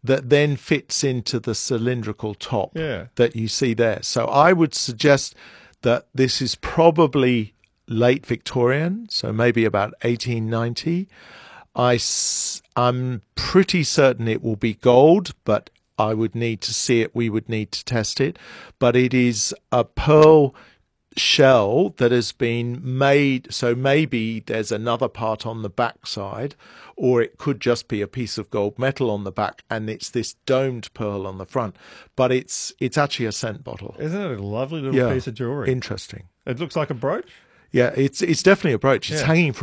that then fits into the cylindrical top Yeah. that you see there. So I would suggest that this is probably late Victorian, so maybe about 1890. I'm pretty certain it will be gold, but I would need to see it. We would need to test it. But it is a pearl shell that has been made, so maybe there's another part on the back side, or it could just be a piece of gold metal on the back and it's this domed pearl on the front, but it's actually a scent bottle. Isn't it a lovely little piece of jewelry? Interesting. It looks like a brooch. Yeah, it's definitely a brooch. It's hanging from